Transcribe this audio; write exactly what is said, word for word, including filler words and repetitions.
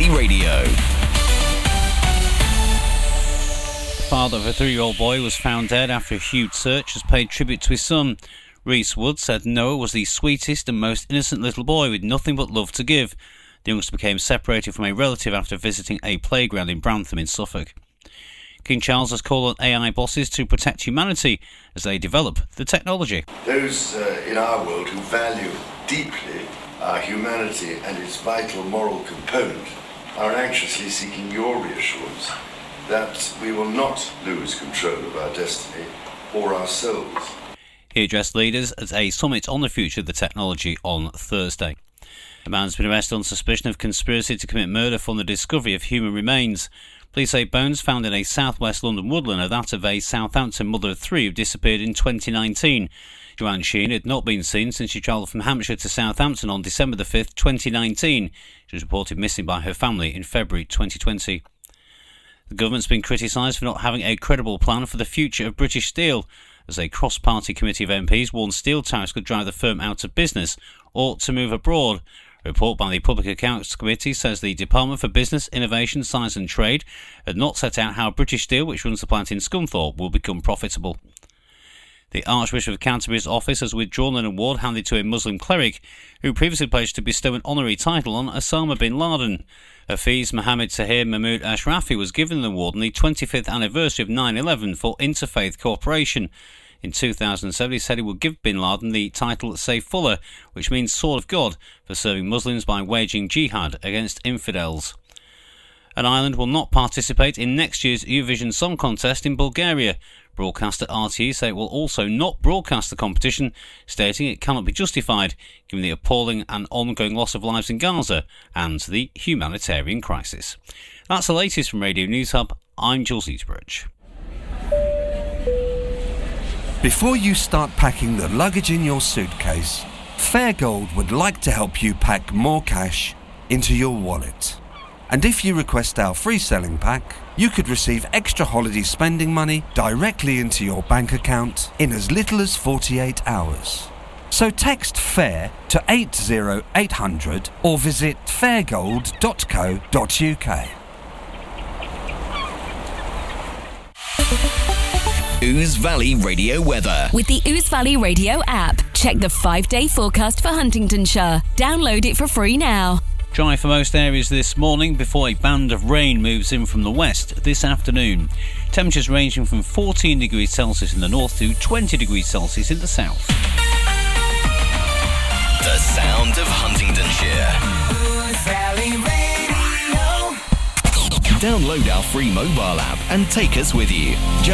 Valley Radio. The father of a three-year-old boy was found dead after a huge search has paid tribute to his son. Reese Wood said Noah was the sweetest and most innocent little boy with nothing but love to give. The youngster became separated from a relative after visiting a playground in Brantham in Suffolk. King Charles has called on A I bosses to protect humanity as they develop the technology. Those uh, in our world who value deeply our humanity and its vital moral component are anxiously seeking your reassurance that we will not lose control of our destiny or our souls. He addressed leaders at a summit on the future of the technology on Thursday. A man has been arrested on suspicion of conspiracy to commit murder from the discovery of human remains. Police say bones found in a south-west London woodland are that of a Southampton mother of three who disappeared in twenty nineteen. Joanne Sheen had not been seen since she travelled from Hampshire to Southampton on December the fifth, twenty nineteen. She was reported missing by her family in February twenty twenty. The government's been criticised for not having a credible plan for the future of British Steel, as a cross-party committee of M Ps warned steel tariffs could drive the firm out of business or to move abroad. A report by the Public Accounts Committee says the Department for Business, Innovation, Science and Trade had not set out how British Steel, which runs the plant in Scunthorpe, will become profitable. The Archbishop of Canterbury's office has withdrawn an award handed to a Muslim cleric who previously pledged to bestow an honorary title on Osama bin Laden. Hafiz Mohammed Tahir Mahmood Ashrafi was given an award on the twenty-fifth anniversary of nine eleven for interfaith cooperation. In two thousand seven, he said he would give bin Laden the title Sayfullah, which means Sword of God, for serving Muslims by waging jihad against infidels. And Ireland will not participate in next year's Eurovision Song Contest in Bulgaria. Broadcaster R T E say it will also not broadcast the competition, stating it cannot be justified given the appalling and ongoing loss of lives in Gaza and the humanitarian crisis. That's the latest from Radio News Hub. I'm Jules Eastbridge. Before you start packing the luggage in your suitcase, Fairgold would like to help you pack more cash into your wallet. And if you request our free selling pack, you could receive extra holiday spending money directly into your bank account in as little as forty-eight hours. So text FAIR to eight zero eight hundred or visit fairgold dot co dot uk. Ouse Valley Radio weather. With the Ouse Valley Radio app, check the five-day forecast for Huntingdonshire. Download it for free now. Dry for most areas this morning before a band of rain moves in from the west this afternoon. Temperatures ranging from fourteen degrees Celsius in the north to twenty degrees Celsius in the south. The sound of Huntingdonshire. Ouse Valley Radio. Download our free mobile app and take us with you.